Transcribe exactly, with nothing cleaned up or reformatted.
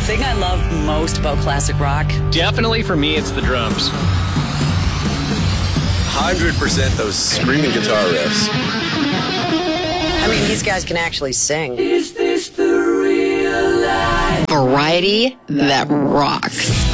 thing I love most about classic rock? Definitely for me, it's the drums. one hundred percent those screaming guitar riffs. I mean, these guys can actually sing. Is this the real life? Variety that rocks.